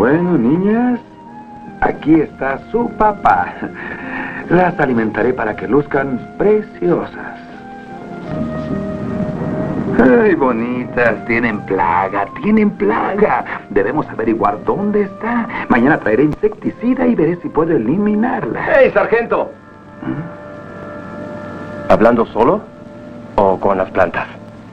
Bueno, niñas, aquí está su papá. Las alimentaré para que luzcan preciosas. Ay, bonitas, tienen plaga, tienen plaga. Debemos averiguar dónde está. Mañana traeré insecticida y veré si puedo eliminarla. ¡Hey, sargento! ¿Hablando solo o con las plantas?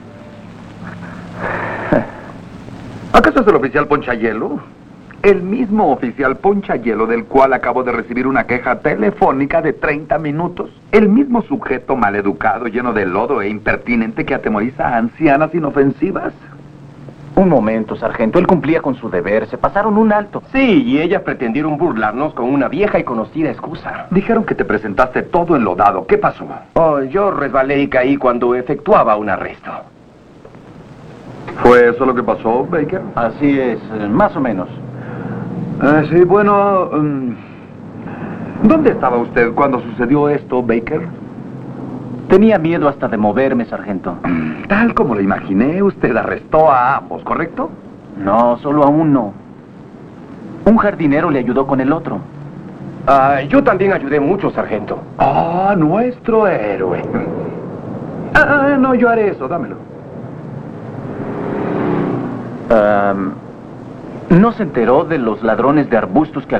¿Acaso es el oficial Ponchahielo? El mismo oficial Ponchahielo del cual acabo de recibir una queja telefónica de 30 minutos. El mismo sujeto maleducado, lleno de lodo e impertinente que atemoriza a ancianas inofensivas. Un momento, sargento. Él cumplía con su deber. Se pasaron un alto. Sí, y ellas pretendieron burlarnos con una vieja y conocida excusa. Dijeron que te presentaste todo enlodado. ¿Qué pasó? Oh, yo resbalé y caí cuando efectuaba un arresto. ¿Fue eso lo que pasó, Baker? Así es, más o menos. Sí, bueno... ¿dónde estaba usted cuando sucedió esto, Baker? Tenía miedo hasta de moverme, sargento. Tal como lo imaginé, usted arrestó a ambos, ¿correcto? No, solo a uno. Un jardinero le ayudó con el otro. Yo también ayudé mucho, sargento. ¡Ah, nuestro héroe! No, yo haré eso, dámelo. ¿No se enteró de los ladrones de arbustos que